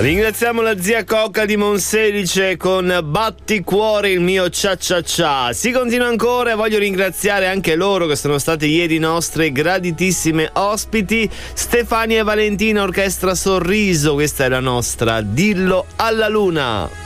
Ringraziamo la zia Cocca di Monselice con Batticuore il mio cia cia cia. Si continua ancora e voglio ringraziare anche loro che sono state ieri nostre graditissime ospiti. Stefania e Valentina, Orchestra Sorriso, questa è la nostra Dillo alla Luna.